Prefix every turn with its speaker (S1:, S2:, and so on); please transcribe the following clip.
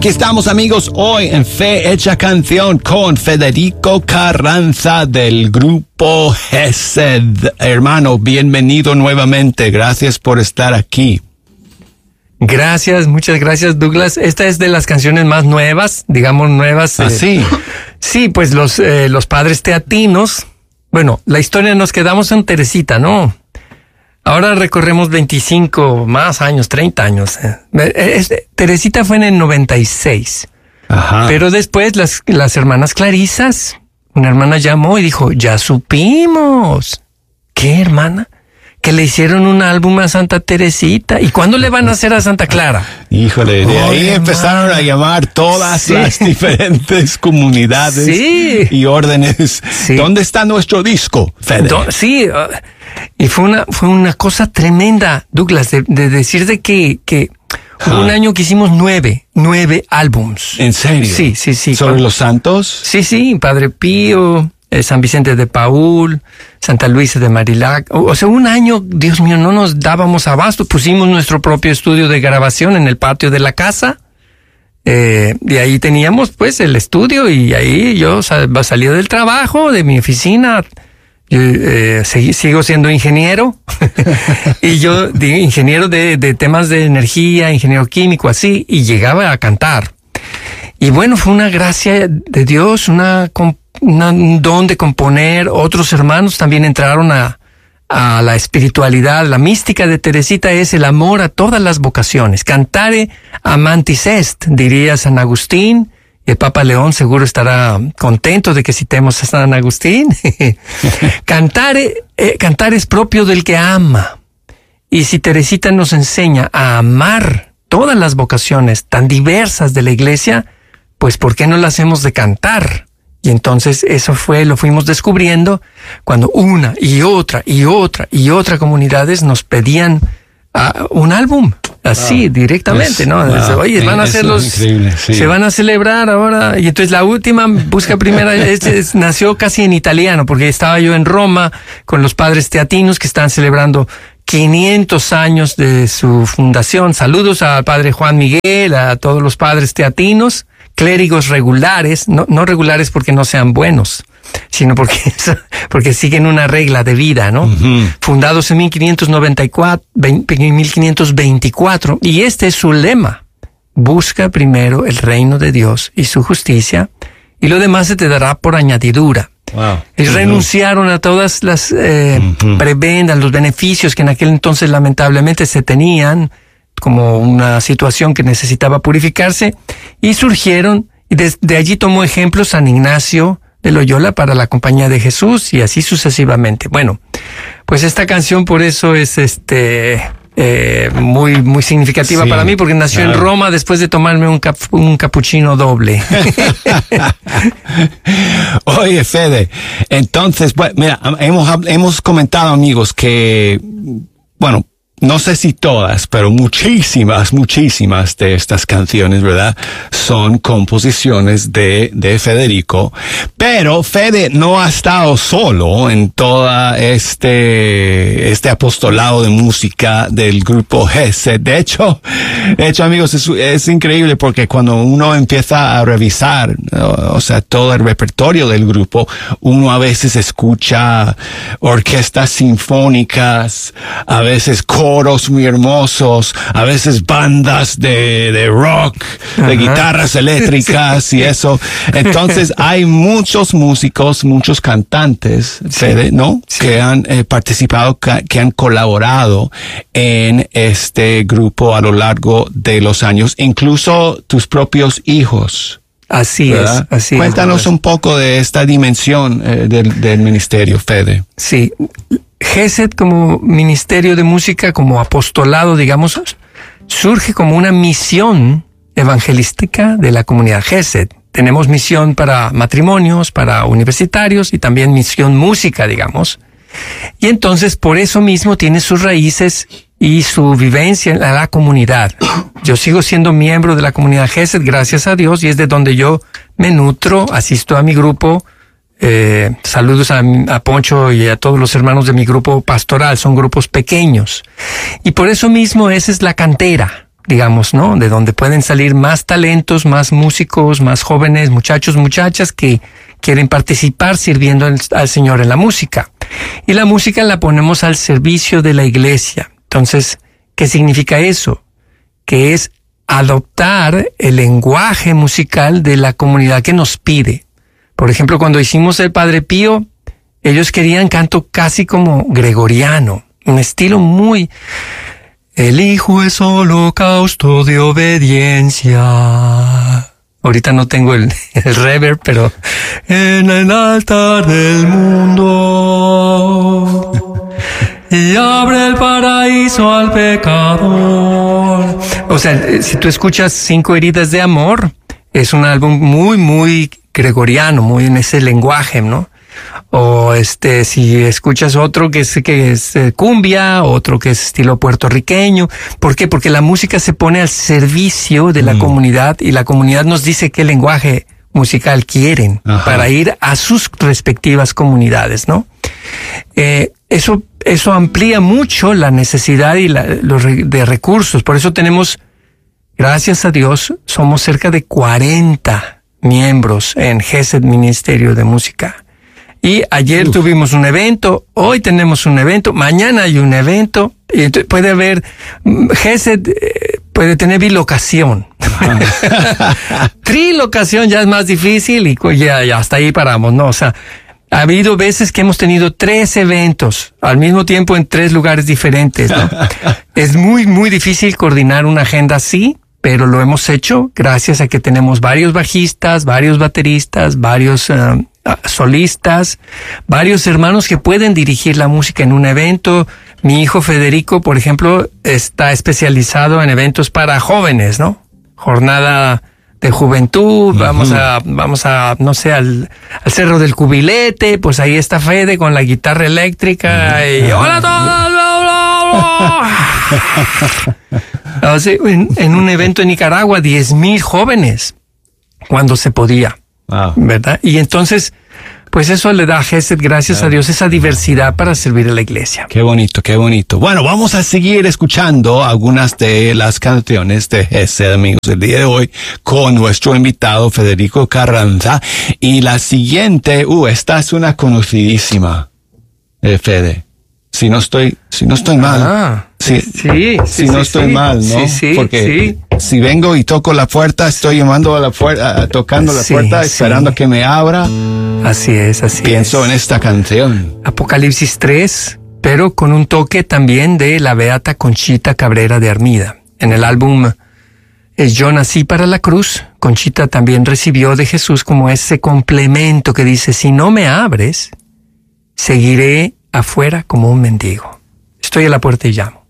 S1: Aquí estamos, amigos, hoy en Fe Hecha Canción con Federico Carranza del grupo Gesed. Hermano, bienvenido nuevamente. Gracias por estar aquí.
S2: Gracias, muchas gracias, Douglas. Esta es de las canciones más nuevas, digamos nuevas.
S1: ¿Ah, sí?
S2: Sí, pues los padres teatinos. Bueno, la historia nos quedamos en Teresita, ¿no? Ahora recorremos 25 más años, 30 años. Teresita fue en el 96.
S1: Ajá.
S2: Pero después las hermanas Clarisas, una hermana llamó y dijo, ya supimos. ¿Qué, hermana? Que le hicieron un álbum a Santa Teresita. ¿Y cuándo le van a hacer a Santa Clara?
S1: Híjole, de ahí empezaron a llamar todas las diferentes comunidades y órdenes.
S2: Sí.
S1: ¿Dónde está nuestro disco, Fede?
S2: Sí, y fue una cosa tremenda, Douglas, de decir de que hubo un año que hicimos 9 álbums.
S1: ¿En serio?
S2: Sí.
S1: ¿Sobre los santos?
S2: Sí, Padre Pío, San Vicente de Paúl, Santa Luisa de Marilac. O sea, un año, Dios mío, no nos dábamos abasto. Pusimos nuestro propio estudio de grabación en el patio de la casa. Y ahí teníamos pues el estudio y ahí yo salí del trabajo, de mi oficina. Yo sigo siendo ingeniero y yo ingeniero de temas de energía, ingeniero químico, así, y llegaba a cantar. Y bueno, fue una gracia de Dios, un don de componer. Otros hermanos también entraron a la espiritualidad. La mística de Teresita es el amor a todas las vocaciones. Cantare amantis est, diría San Agustín. Y el Papa León seguro estará contento de que citemos a San Agustín. Cantar es propio del que ama. Y si Teresita nos enseña a amar todas las vocaciones tan diversas de la iglesia, pues ¿por qué no las hacemos de cantar? Y entonces eso lo fuimos descubriendo cuando una y otra comunidades nos pedían un álbum. Así, directamente, ¿no? Oye, van a hacerlos, se van a celebrar ahora. Y entonces la última, Busca Primera, nació casi en italiano, porque estaba yo en Roma con los padres teatinos que están celebrando 500 años de su fundación. Saludos al padre Juan Miguel, a todos los padres teatinos, clérigos regulares, no regulares porque no sean buenos, sino porque siguen una regla de vida, ¿no? Uh-huh. Fundados en 1524, y este es su lema: busca primero el reino de Dios y su justicia, y lo demás se te dará por añadidura. Wow. Ellos renunciaron a todas las prebendas, los beneficios que en aquel entonces lamentablemente se tenían, como una situación que necesitaba purificarse, y surgieron, y de allí tomó ejemplo San Ignacio de Loyola para la Compañía de Jesús, y así sucesivamente. Bueno, pues esta canción por eso es muy, muy significativa para mí, porque nació en Roma después de tomarme un capuchino doble.
S1: Oye, Fede, entonces, bueno, mira, hemos comentado, amigos, que, bueno, no sé si todas, pero muchísimas de estas canciones, ¿verdad?, son composiciones de Federico. Pero Fede no ha estado solo en toda este apostolado de música del grupo Gesed. De hecho, amigos, es increíble, porque cuando uno empieza a revisar, o sea, todo el repertorio del grupo, uno a veces escucha orquestas sinfónicas, a veces coros muy hermosos, a veces bandas de rock, de guitarras eléctricas y eso. Entonces hay muchos músicos, muchos cantantes, Fede, ¿no? Sí. Que han participado, que han colaborado en este grupo a lo largo de los años, incluso tus propios hijos.
S2: Así ¿verdad? Es, así
S1: Cuéntanos
S2: es.
S1: un poco de esta dimensión del ministerio, Fede.
S2: Sí. Gesed como ministerio de música, como apostolado, digamos, surge como una misión evangelística de la comunidad Gesed. Tenemos misión para matrimonios, para universitarios y también misión música, digamos. Y entonces por eso mismo tiene sus raíces y su vivencia en la comunidad. Yo sigo siendo miembro de la comunidad Gesed, gracias a Dios, y es de donde yo me nutro, asisto a mi grupo. Saludos a Poncho y a todos los hermanos de mi grupo pastoral. Son grupos pequeños. Y por eso mismo esa es la cantera. digamos, ¿no? De donde pueden salir más talentos, más músicos, más jóvenes, muchachos, muchachas que quieren participar sirviendo al Señor en la música. Y la música la ponemos al servicio de la iglesia. Entonces, ¿qué significa eso? Que es adoptar el lenguaje musical de la comunidad que nos pide. Por ejemplo, cuando hicimos el Padre Pío, ellos querían canto casi como gregoriano, un estilo muy... El Hijo es holocausto de obediencia. Ahorita no tengo el reverb, pero... En el altar del mundo... Y abre el paraíso al pecador. O sea, si tú escuchas 5 heridas de amor, es un álbum muy, muy gregoriano, muy en ese lenguaje, ¿no? O si escuchas otro que es cumbia, otro que es estilo puertorriqueño. ¿Por qué? Porque la música se pone al servicio de la comunidad y la comunidad nos dice qué lenguaje musical quieren para ir a sus respectivas comunidades, ¿no? Eso amplía mucho la necesidad y de recursos. Por eso tenemos, gracias a Dios, somos cerca de 40 miembros en GESED Ministerio de Música. Y ayer tuvimos un evento, hoy tenemos un evento, mañana hay un evento, y entonces puede haber, GESED puede tener bilocación. Trilocación ya es más difícil y ya hasta ahí paramos, ¿no? O sea, ha habido veces que hemos tenido 3 eventos al mismo tiempo en 3 lugares diferentes, ¿no? Es muy, muy difícil coordinar una agenda así, pero lo hemos hecho gracias a que tenemos varios bajistas, varios bateristas, varios solistas, varios hermanos que pueden dirigir la música en un evento. Mi hijo Federico, por ejemplo, está especializado en eventos para jóvenes, ¿no? Jornada de juventud, vamos a, no sé, al Cerro del Cubilete, pues ahí está Fede con la guitarra eléctrica y ¡hola a todos! O sea, en un evento en Nicaragua, 10,000 jóvenes, cuando se podía, ¿verdad? Y entonces, pues eso le da a GESED, gracias a Dios, esa diversidad para servir a la iglesia.
S1: Qué bonito, qué bonito. Bueno, vamos a seguir escuchando algunas de las canciones de GESED, amigos, el día de hoy con nuestro invitado Federico Carranza. Y la siguiente, esta es una conocidísima, Fede. Si no estoy mal. Si no estoy mal, ¿no? Porque si vengo y toco la puerta, estoy llamando a la puerta, tocando la puerta, esperando que me abra.
S2: Así es.
S1: Pienso en esta canción.
S2: Apocalipsis 3, pero con un toque también de la beata Conchita Cabrera de Armida. En el álbum Yo nací para la cruz, Conchita también recibió de Jesús como ese complemento que dice, si no me abres, seguiré afuera como un mendigo. Estoy a la puerta y llamo.